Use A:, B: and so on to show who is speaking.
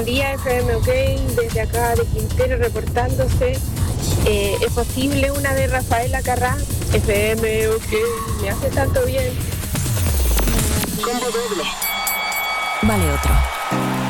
A: Buen día, FM OK, desde acá de Quintero reportándose. ¿Es posible una de Rafaela Carrá? FM OK, me hace tanto bien.
B: Combo doble. Vale otro.